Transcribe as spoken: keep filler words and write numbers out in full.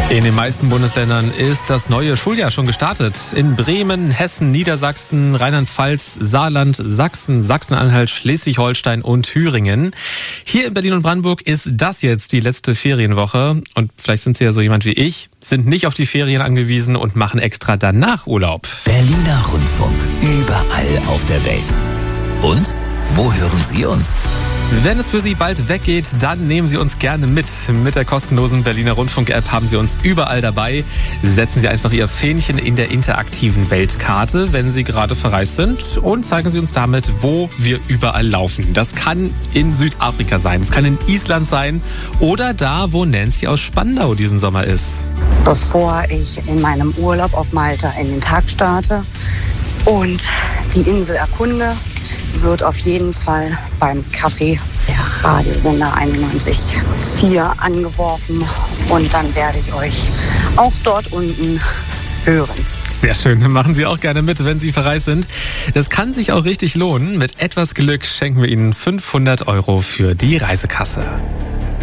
In den meisten Bundesländern ist das neue Schuljahr schon gestartet. In Bremen, Hessen, Niedersachsen, Rheinland-Pfalz, Saarland, Sachsen, Sachsen-Anhalt, Schleswig-Holstein und Thüringen. Hier in Berlin und Brandenburg ist das jetzt die letzte Ferienwoche. Und vielleicht sind Sie ja so jemand wie ich, sind nicht auf die Ferien angewiesen und machen extra danach Urlaub. Berliner Rundfunk, überall auf der Welt. Und wo hören Sie uns? Wenn es für Sie bald weggeht, dann nehmen Sie uns gerne mit. Mit der kostenlosen Berliner Rundfunk-App haben Sie uns überall dabei. Setzen Sie einfach Ihr Fähnchen in der interaktiven Weltkarte, wenn Sie gerade verreist sind, und zeigen Sie uns damit, wo wir überall laufen. Das kann in Südafrika sein, es kann in Island sein oder da, wo Nancy aus Spandau diesen Sommer ist. Bevor ich in meinem Urlaub auf Malta in den Tag starte und die Insel erkunde, wird auf jeden Fall beim Kaffee der Radiosender einundneunzig Komma vier angeworfen und dann werde ich euch auch dort unten hören. Sehr schön, machen Sie auch gerne mit, wenn Sie verreist sind. Das kann sich auch richtig lohnen. Mit etwas Glück schenken wir Ihnen fünfhundert Euro für die Reisekasse.